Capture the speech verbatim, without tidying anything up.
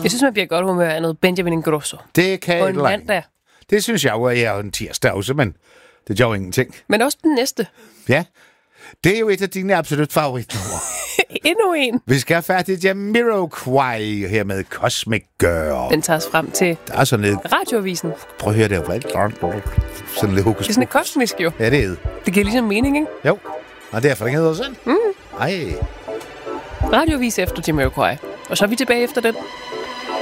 Jeg synes, man bliver godt humør af noget Benjamin Ingrosso. Det kan på en mandag. Det synes jeg jo, at jeg er en tirsdag også, men det gør jo ingenting. Men også den næste. Ja, det er jo et af dine absolut favoritnumre. Endnu en. Vi skal have fat i Jamiroquai her med Cosmic Girl. Den tager os frem til der er sådan lidt... Radioavisen. Prøv at høre det. Sådan lidt hokus. Det er sådan et kosmisk jo. Ja, det er det. Det giver ligesom mening, ikke? Jo. Og derfor den hedder sådan. Mm. Ej. Radioavis efter Jamiroquai. Og så er vi tilbage efter den.